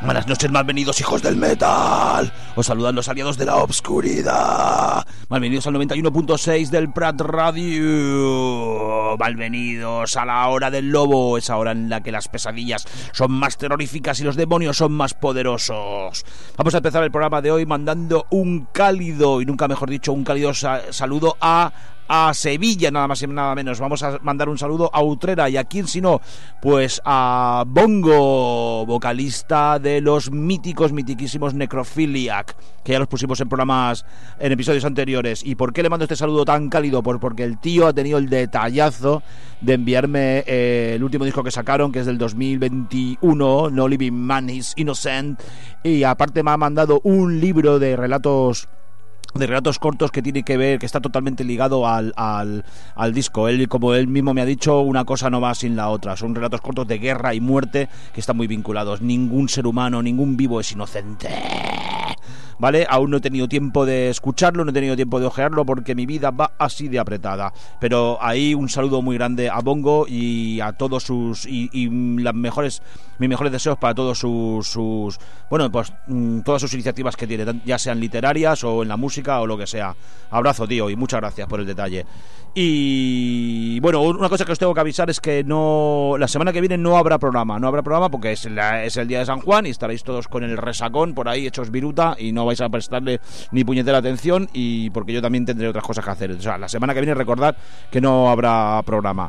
Buenas noches, malvenidos hijos del metal. Os saludan los aliados de la obscuridad. Malvenidos al 91.6 del Prat Radio. Malvenidos a la hora del lobo, esa hora en la que las pesadillas son más terroríficas y los demonios son más poderosos. Vamos a empezar el programa de hoy mandando un cálido, y nunca mejor dicho, un cálido saludo a Sevilla, nada más y nada menos. Vamos a mandar un saludo a Utrera, y a quién si no, pues a Bongo, vocalista de los mitiquísimos Necrophiliac, que ya los pusimos en programas, en episodios anteriores. ¿Y por qué le mando este saludo tan cálido? Pues porque el tío ha tenido el detallazo de enviarme el último disco que sacaron, que es del 2021, No Living Man is Innocent, y aparte me ha mandado un libro de relatos cortos que tiene que ver, que está totalmente ligado al disco. Él, como él mismo me ha dicho, una cosa no va sin la otra. Son relatos cortos de guerra y muerte que están muy vinculados. Ningún ser humano, ningún vivo es inocente, ¿vale? Aún no he tenido tiempo de escucharlo, no he tenido tiempo de ojearlo porque mi vida va así de apretada. Pero ahí un saludo muy grande a Bongo y a todos sus mis mejores deseos para todos sus bueno, pues todas sus iniciativas que tiene, ya sean literarias o en la música o lo que sea. Abrazo, tío, y muchas gracias por el detalle. Y bueno, una cosa que os tengo que avisar es que la semana que viene no habrá programa porque es el día de San Juan y estaréis todos con el resacón por ahí hechos viruta y no vais a prestarle ni puñetera atención, y porque yo también tendré otras cosas que hacer. O sea, la semana que viene recordad que no habrá programa.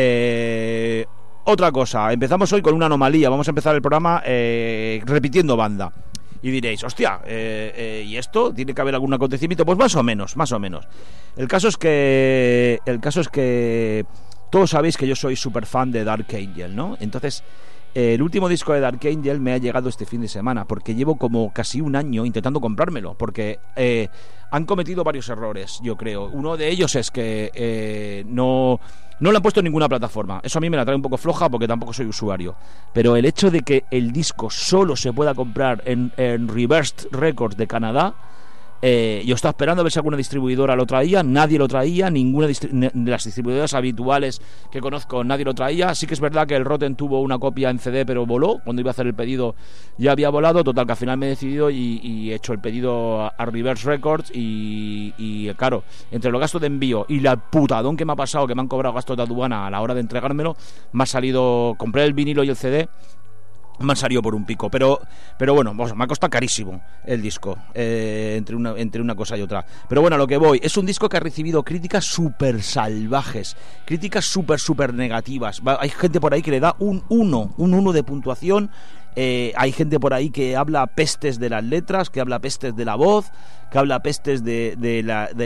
Otra cosa, empezamos hoy con una anomalía. Vamos a empezar el programa repitiendo banda. Y diréis, hostia, ¿y esto? ¿Tiene que haber algún acontecimiento? Pues más o menos. El caso es que todos sabéis que yo soy súper fan de Dark Angel, ¿no? Entonces, el último disco de Dark Angel me ha llegado este fin de semana, porque llevo como casi un año intentando comprármelo, porque han cometido varios errores, yo creo. Uno de ellos es que no lo han puesto en ninguna plataforma. Eso a mí me la trae un poco floja porque tampoco soy usuario. Pero el hecho de que el disco solo se pueda comprar en Reversed Records de Canadá, yo estaba esperando a ver si alguna distribuidora lo traía. Nadie lo traía, ninguna de las distribuidoras habituales que conozco, nadie lo traía. Sí que es verdad que el Rotten tuvo una copia en CD, pero voló. Cuando iba a hacer el pedido ya había volado. Total, que al final me he decidido y he hecho el pedido a Reverse Records. Y claro, entre los gastos de envío y la putadón que me ha pasado, que me han cobrado gastos de aduana a la hora de entregármelo, me ha salido, compré el vinilo y el CD, me han salido por un pico, pero bueno, me ha costado carísimo el disco, entre una cosa y otra. Pero bueno, a lo que voy, es un disco que ha recibido críticas súper salvajes, críticas súper negativas. Hay gente por ahí que le da un 1 de puntuación. Hay gente por ahí que habla pestes de las letras, que habla pestes de la voz, que habla pestes de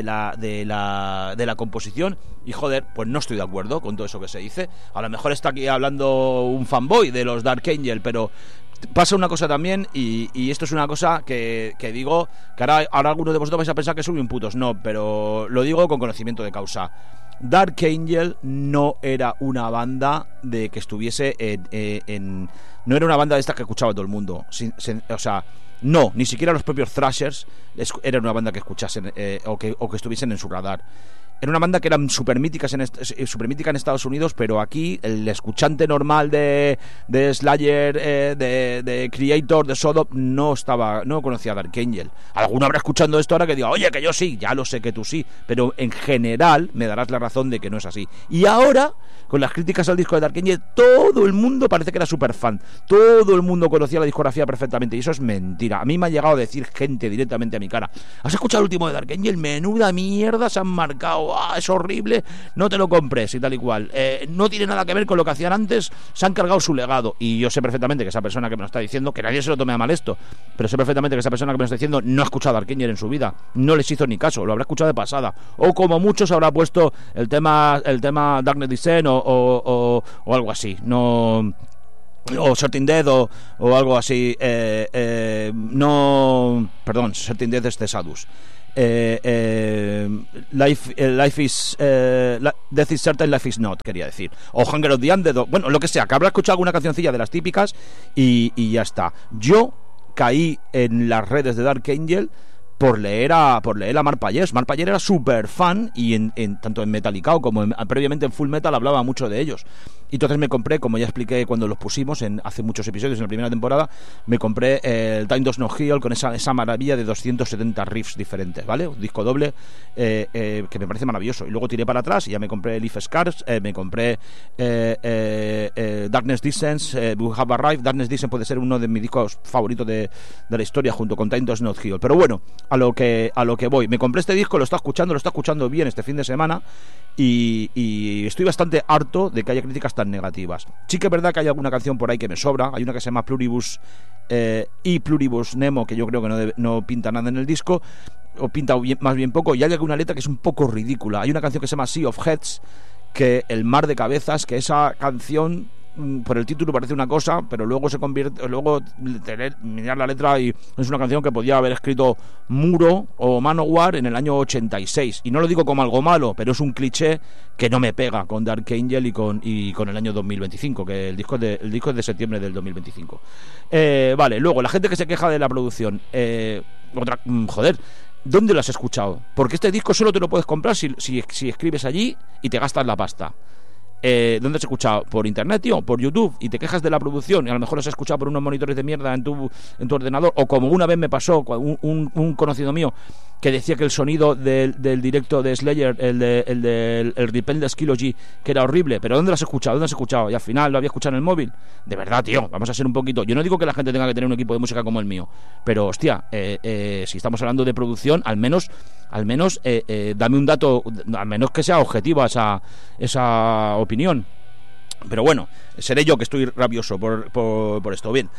la composición. Y joder, pues no estoy de acuerdo con todo eso que se dice. A lo mejor está aquí hablando un fanboy de los Dark Angel, pero pasa una cosa también, y esto es una cosa que digo, que ahora algunos de vosotros vais a pensar que soy un putos. No, pero lo digo con conocimiento de causa. Dark Angel no era una banda de que estuviese no era una banda de estas que escuchaba todo el mundo. O sea, no, ni siquiera los propios Thrashers era una banda que escuchasen o que estuviesen en su radar. Era una banda que eran súper mítica en Estados Unidos, pero aquí el escuchante normal de Slayer, de Creator, de Sodom, no conocía a Dark Angel. Alguno habrá escuchando esto ahora que diga, oye, que yo sí, ya lo sé que tú sí, pero en general me darás la razón de que no es así. Y ahora, con las críticas al disco de Dark Angel, todo el mundo parece que era súper fan, todo el mundo conocía la discografía perfectamente, y eso es mentira. A mí me ha llegado a decir gente directamente a mi cara, ¿has escuchado el último de Dark Angel? Menuda mierda se han marcado, es horrible, no te lo compres y tal y cual, no tiene nada que ver con lo que hacían antes, se han cargado su legado. Y yo sé perfectamente que esa persona que me lo está diciendo, que nadie se lo tome a mal esto, pero sé perfectamente que esa persona que me lo está diciendo no ha escuchado a Dark Angel en su vida, no les hizo ni caso, lo habrá escuchado de pasada, o como muchos habrá puesto el tema Darkness Descent o algo así, no, o Certain Death o algo así, no, perdón, Certain Death es Tesadus. Life is Death is Certain, Life is Not, quería decir, o Hunger of the Undead, bueno, lo que sea, que habrá escuchado alguna cancioncilla de las típicas y ya está. Yo caí en las redes de Dark Angel por leer a Mark Payés. Mark Payés era súper fan, y tanto en Metallicao como previamente en Full Metal hablaba mucho de ellos. Y entonces me compré, como ya expliqué cuando los pusimos hace muchos episodios en la primera temporada, me compré el Time Does No Heal con esa maravilla de 270 riffs diferentes, ¿vale? Un disco doble que me parece maravilloso. Y luego tiré para atrás y ya me compré Leaf Scars, me compré Darkness Descends, We Have Arrived. Darkness Descends puede ser uno de mis discos favoritos de la historia, junto con Time Does Not Heal. Pero bueno, a lo que voy, me compré este disco, lo está escuchando bien este fin de semana, y estoy bastante harto de que haya críticas tan negativas. Sí que es verdad que hay alguna canción por ahí que me sobra. Hay una que se llama Pluribus y Pluribus Nemo, que yo creo que no pinta nada en el disco, o pinta más bien poco, y hay alguna letra que es un poco ridícula. Hay una canción que se llama Sea of Heads, que el mar de cabezas, que esa canción por el título parece una cosa, pero luego se convierte, luego mirar la letra y es una canción que podía haber escrito Muro o Manowar en el año 86, y no lo digo como algo malo, pero es un cliché que no me pega con Dark Angel y con el año 2025, que el disco es de septiembre del 2025. Vale, luego la gente que se queja de la producción, joder, ¿dónde lo has escuchado? Porque este disco solo te lo puedes comprar si escribes allí y te gastas la pasta. ¿Dónde has escuchado? ¿Por internet, tío? ¿Por YouTube? Y te quejas de la producción, y a lo mejor lo has escuchado por unos monitores de mierda en tu ordenador, o como una vez me pasó un conocido mío que decía que el sonido del directo de Slayer, el Repel de Skillogy, que era horrible. Pero ¿dónde lo has escuchado? Y al final lo había escuchado en el móvil. De verdad, tío, vamos a ser un poquito... Yo no digo que la gente tenga que tener un equipo de música como el mío, pero hostia, si estamos hablando de producción, al menos dame un dato, al menos que sea objetiva esa opinión. Pero bueno, seré yo que estoy rabioso por esto. Bien,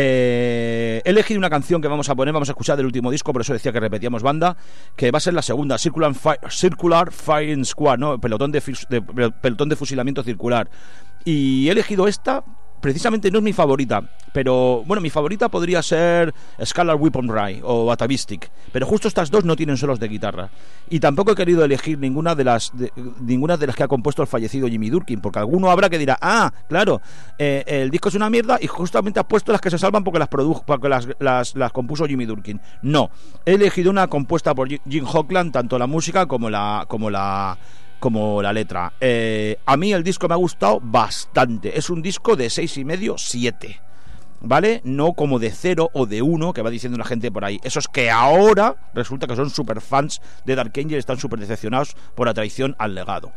he elegido una canción que vamos a escuchar del último disco, por eso decía que repetíamos banda, que va a ser la segunda, Circular Firing Squad, ¿no? Pelotón de fusilamiento circular. Y he elegido esta. Precisamente no es mi favorita, pero bueno, mi favorita podría ser Scalar Weapon Ray o Atavistic, pero justo estas dos no tienen solos de guitarra, y tampoco he querido elegir ninguna de las que ha compuesto el fallecido Jimmy Durkin, porque alguno habrá que dirá, claro, el disco es una mierda y justamente has puesto las que se salvan porque las compuso Jimmy Durkin. No, he elegido una compuesta por Jim Hockland, tanto la música como la letra. A mí el disco me ha gustado bastante. Es un disco de 6,5, 7, ¿vale? No como de 0 o de 1 que va diciendo la gente por ahí. Esos que ahora resulta que son super fans de Dark Angel, están súper decepcionados por la traición al legado.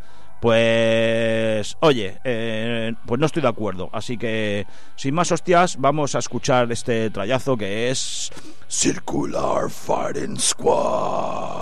Pues oye, pues no estoy de acuerdo. Así que sin más hostias, vamos a escuchar este trayazo que es Circular Firing Squad.